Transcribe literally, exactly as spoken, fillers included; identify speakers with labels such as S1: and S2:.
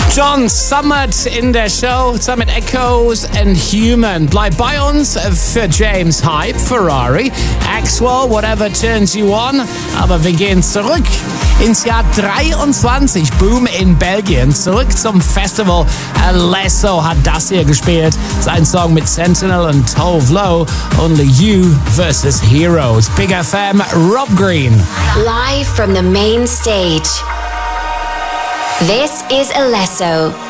S1: John Summit in der Show, zusammen mit Echoes and Human. Bleib bei uns für James Hype, Ferrari, Axwell, Whatever Turns You On. Aber wir gehen zurück ins Jahr dreiundzwanzig. Boom in Belgien. Zurück zum Festival. Alesso hat das hier gespielt. Sein Song mit Sentinel und Tove Lo. Only You versus Heroes. Big F M, Rob Green.
S2: Live from the main stage. This is Alesso.